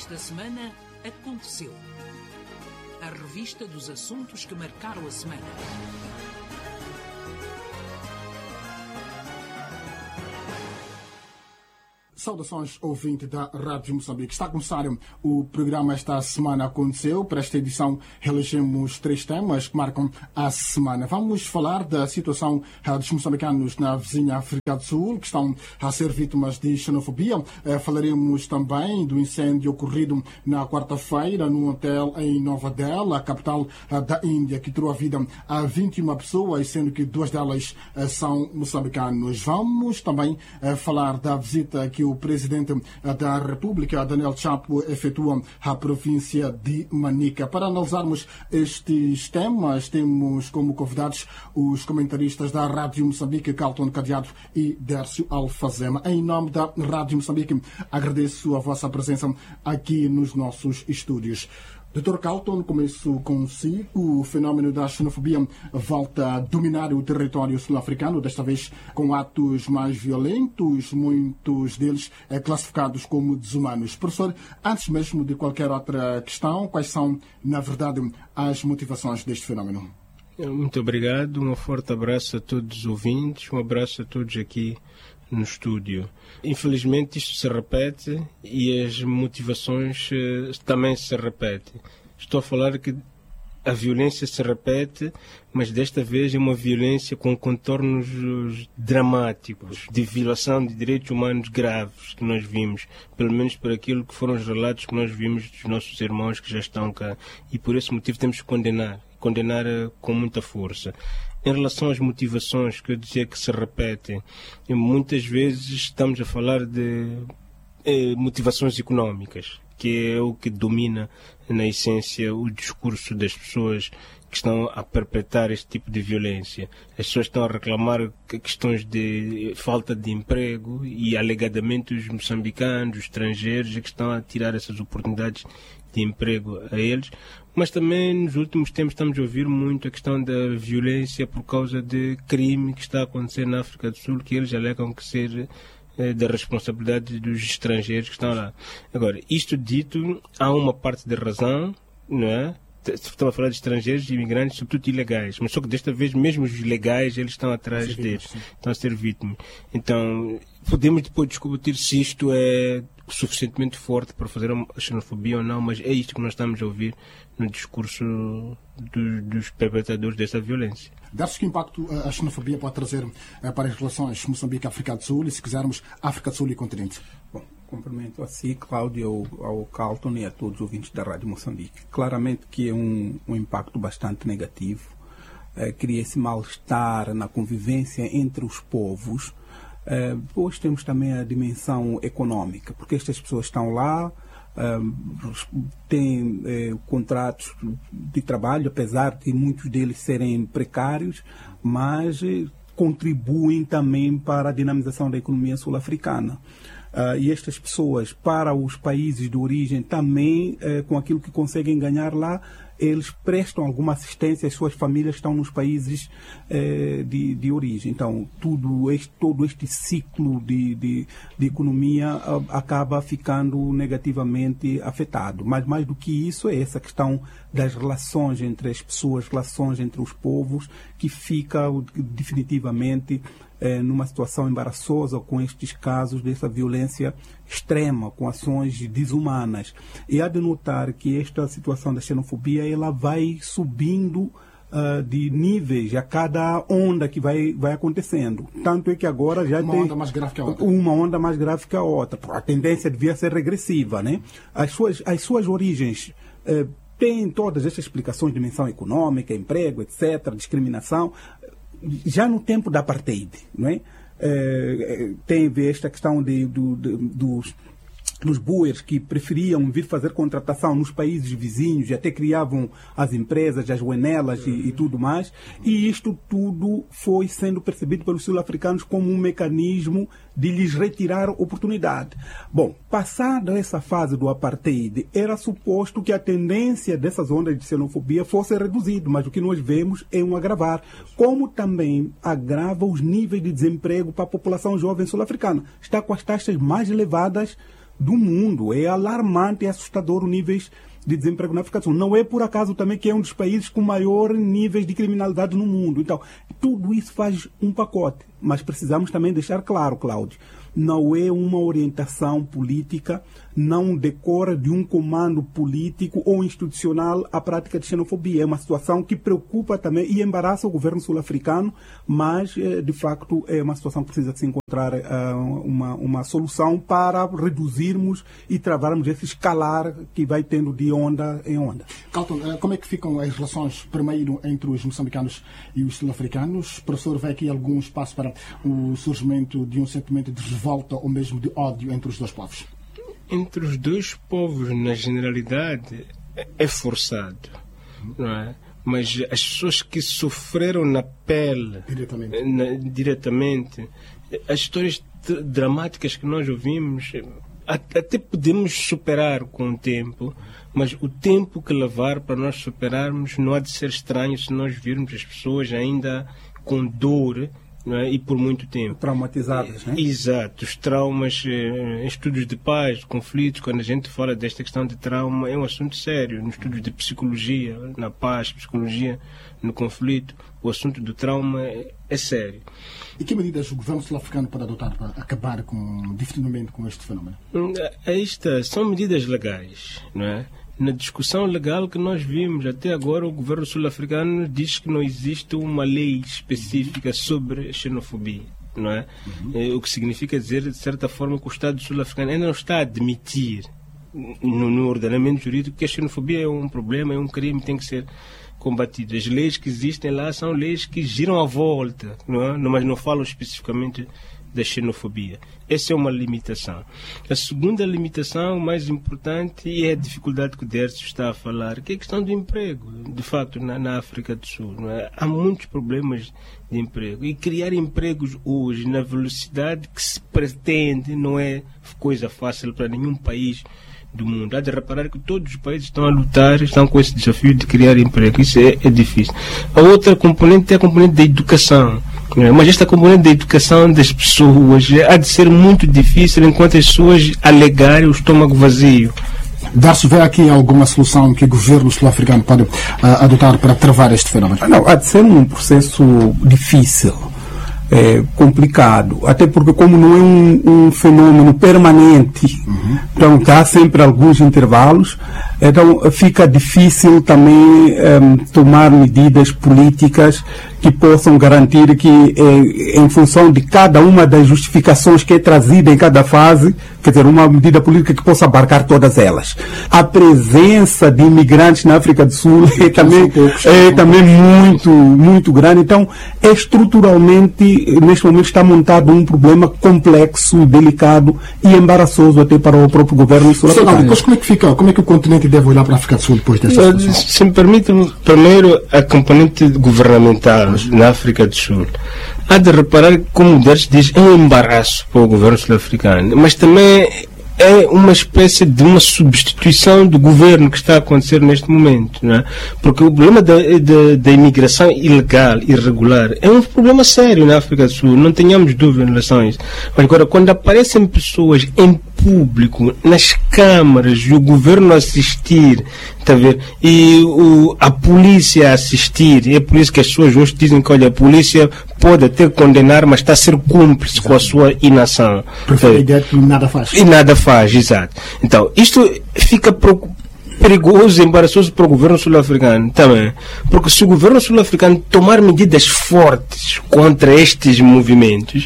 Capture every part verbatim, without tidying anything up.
Esta semana aconteceu. A revista dos assuntos que marcaram a semana. Saudações, ouvinte da Rádio Moçambique. Está a começar o programa Esta Semana Aconteceu. Para esta edição, elegemos três temas que marcam a semana. Vamos falar da situação dos moçambicanos na vizinha África do Sul, que estão a ser vítimas de xenofobia. Falaremos também do incêndio ocorrido na quarta-feira num hotel em Nova Delhi, a capital da Índia, que tirou a vida a vinte e uma pessoas, sendo que duas delas são moçambicanos. Vamos também falar da visita que o O presidente da República, Daniel Chapo, efetua à província de Manica. Para analisarmos estes temas, temos como convidados os comentaristas da Rádio Moçambique, Carlton Cadeado e Dércio Alfazema. Em nome da Rádio Moçambique, agradeço a vossa presença aqui nos nossos estúdios. doutor Carlton, começo consigo. O fenómeno da xenofobia volta a dominar o território sul-africano, desta vez com atos mais violentos, muitos deles é, classificados como desumanos. Professor, antes mesmo de qualquer outra questão, quais são, na verdade, as motivações deste fenómeno? Muito obrigado, um forte abraço a todos os ouvintes, um abraço a todos aqui no estúdio. Infelizmente isto se repete e as motivações uh, também se repetem. Estou a falar que a violência se repete, mas desta vez é uma violência com contornos dramáticos, de violação de direitos humanos graves que nós vimos, pelo menos por aquilo que foram os relatos que nós vimos dos nossos irmãos que já estão cá. E por esse motivo temos que condenar, condenar uh, com muita força. Em relação às motivações que eu dizia que se repetem, muitas vezes estamos a falar de eh, motivações económicas, que é o que domina, na essência, o discurso das pessoas que estão a perpetrar este tipo de violência. As pessoas estão a reclamar questões de falta de emprego e, alegadamente, os moçambicanos, os estrangeiros, é que estão a tirar essas oportunidades de emprego a eles, mas também nos últimos tempos estamos a ouvir muito a questão da violência por causa de crime que está a acontecer na África do Sul, que eles alegam que ser eh, da responsabilidade dos estrangeiros que estão lá. Agora, isto dito, há uma parte de razão, não é? Estamos a falar de estrangeiros e imigrantes, sobretudo ilegais, mas só que desta vez mesmo os legais eles estão atrás deles, estão a ser vítimas. Então, podemos depois discutir se isto é suficientemente forte para fazer a xenofobia ou não, mas é isto que nós estamos a ouvir no discurso do, dos perpetradores dessa violência. Dá-se que impacto a xenofobia pode trazer para as relações Moçambique-África do Sul e, se quisermos, África do Sul e continente? Bom, cumprimento a si, Cláudio, ao, ao Carlton e a todos os ouvintes da Rádio Moçambique. Claramente que é um, um impacto bastante negativo. É, cria esse mal-estar na convivência entre os povos. É, depois temos também a dimensão econômica, porque estas pessoas estão lá, é, têm é, contratos de trabalho, apesar de muitos deles serem precários, mas é, contribuem também para a dinamização da economia sul-africana. Uh, e estas pessoas, para os países de origem, também, uh, com aquilo que conseguem ganhar lá, eles prestam alguma assistência, as suas famílias estão nos países uh, de, de origem. Então, tudo este, todo este ciclo de, de, de economia uh, acaba ficando negativamente afetado. Mas, mais do que isso, é essa questão das relações entre as pessoas, relações entre os povos, que fica definitivamente numa situação embaraçosa com estes casos dessa violência extrema, com ações desumanas. E há de notar que esta situação da xenofobia ela vai subindo uh, de níveis a cada onda que vai, vai acontecendo. Tanto é que agora já uma tem onda mais grave que a outra. Uma onda mais grave que a outra. A tendência devia ser regressiva, né? As suas, as suas origens uh, têm todas estas explicações de dimensão econômica, emprego, etcétera, discriminação. Já no tempo da apartheid, não é? É, tem a ver esta questão de, do, de, dos, dos boers que preferiam vir fazer contratação nos países vizinhos e até criavam as empresas, as uenelas e, e tudo mais. E isto tudo foi sendo percebido pelos sul-africanos como um mecanismo de lhes retirar oportunidade. Bom, passada essa fase do apartheid, era suposto que a tendência dessas ondas de xenofobia fosse reduzida, mas o que nós vemos é um agravar, como também agrava os níveis de desemprego para a população jovem sul-africana. Está com as taxas mais elevadas do mundo. É alarmante e assustador os níveis de desemprego na África do Sul. Não é por acaso também que é um dos países com maior níveis de criminalidade no mundo. Então, tudo isso faz um pacote. Mas precisamos também deixar claro, Cláudio, não é uma orientação política, não decora de um comando político ou institucional a prática de xenofobia. É uma situação que preocupa também e embaraça o governo sul-africano, mas, de facto, é uma situação que precisa se encontrar uh, uma, uma solução para reduzirmos e travarmos esse escalar que vai tendo de onda em onda. Carlton, como é que ficam as relações, primeiro, entre os moçambicanos e os sul-africanos? O professor vê aqui algum espaço para o surgimento de um sentimento de revolta ou mesmo de ódio entre os dois povos? Entre os dois povos, na generalidade, é forçado, não é? Mas as pessoas que sofreram na pele, diretamente, na, diretamente as histórias dramáticas que nós ouvimos, até podemos superar com o tempo, mas o tempo que levar para nós superarmos não há de ser estranho se nós virmos as pessoas ainda com dor, não é? E por muito tempo. Traumatizadas, né? Exato. Os traumas, eh, estudos de paz, de conflitos, quando a gente fala desta questão de trauma, é um assunto sério. Nos estudos de psicologia, na paz, psicologia, no conflito, o assunto do trauma é, é sério. E que medidas o governo sul-africano pode adotar para acabar com, definitivamente com este fenómeno? Aí está, são medidas legais, não é? Na discussão legal que nós vimos até agora, o governo sul-africano diz que não existe uma lei específica sobre xenofobia, não é? Uhum. O que significa dizer, de certa forma, que o Estado sul-africano ainda não está a admitir no, no ordenamento jurídico que a xenofobia é um problema, é um crime, tem que ser combatido. As leis que existem lá são leis que giram à volta, não é? Mas não falam especificamente da xenofobia. Essa é uma limitação. A segunda limitação, mais importante, é a dificuldade que o Dércio está a falar, que é a questão do emprego. De facto, na, na África do Sul, não é? Há muitos problemas de emprego. E criar empregos hoje, na velocidade que se pretende, não é coisa fácil para nenhum país do mundo. Há de reparar que todos os países estão a lutar, estão com esse desafio de criar emprego. Isso é, é difícil. A outra componente é a componente da educação. Mas esta componente da educação das pessoas há de ser muito difícil enquanto as pessoas alegarem o estômago vazio. Darcy, vê aqui alguma solução que o governo sul-africano pode uh, adotar para travar este fenómeno? Não, há de ser um processo difícil, é, complicado, até porque como não é um, um fenômeno permanente, uhum. Então há sempre alguns intervalos, então fica difícil também um, tomar medidas políticas que possam garantir que, eh, em função de cada uma das justificações que é trazida em cada fase, quer dizer, uma medida política que possa abarcar todas elas. A presença de imigrantes na África do Sul é também, é também muito, muito grande. Então, estruturalmente, neste momento está montado um problema complexo, delicado e embaraçoso até para o próprio governo sul-africano. Depois, como é que fica? Como é que o continente deve olhar para a África do Sul depois dessa situação? Se me permite, primeiro, a componente governamental na África do Sul. Há de reparar que, como o Dércio diz, é um embaraço para o governo sul-africano, mas também é uma espécie de uma substituição do governo que está a acontecer neste momento, não é? Porque o problema da, da, da imigração ilegal, irregular, é um problema sério na África do Sul, não tenhamos dúvida em relação a isso. Mas agora, quando aparecem pessoas em público, nas câmaras, e o governo assistir, está a ver? E o, a polícia assistir, e é por isso que as pessoas hoje dizem que, olha, a polícia pode até condenar, mas está a ser cúmplice Exato. Com a sua inação. E nada faz. E nada faz, exato. Então, isto fica perigoso e embaraçoso para o governo sul-africano também. Porque se o governo sul-africano tomar medidas fortes contra estes movimentos,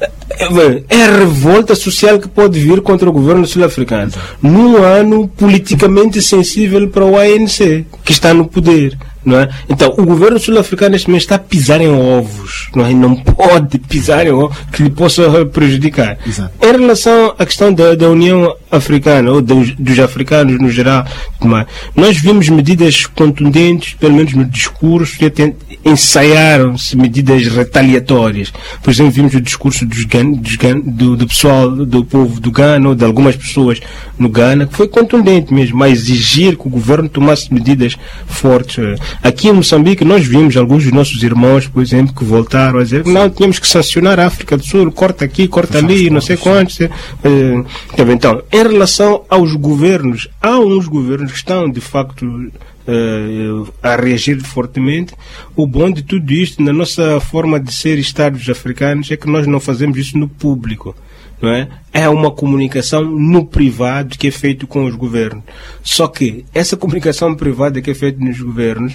é a revolta social que pode vir contra o governo sul-africano num ano politicamente sensível para o A N C, que está no poder, não é? Então, o governo sul-africano neste momento está a pisar em ovos, não é? Não pode pisar em ovos que lhe possa prejudicar. Exato. Em relação à questão da, da União Africana, ou dos, dos africanos no geral, nós vimos medidas contundentes, pelo menos no discurso, e até ensaiaram-se medidas retaliatórias. Por exemplo, vimos o discurso dos Gan, dos Gan, do, do pessoal, do povo do Ghana, ou de algumas pessoas no Ghana, que foi contundente mesmo, a exigir que o governo tomasse medidas fortes. Aqui em Moçambique nós vimos alguns dos nossos irmãos, por exemplo, que voltaram a dizer que não, tínhamos que sancionar a África do Sul, corta aqui, corta ali, não sei quantos. Eh, então, em relação aos governos, há uns governos que estão, de facto, Uh, a reagir fortemente. O bom de tudo isto, na nossa forma de ser Estados africanos, é que nós não fazemos isso no público, não é? É uma comunicação no privado que é feito com os governos. Só que essa comunicação privada que é feita nos governos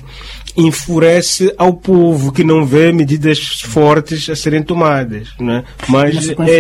enfurece ao povo que não vê medidas fortes a serem tomadas, não é? Mas é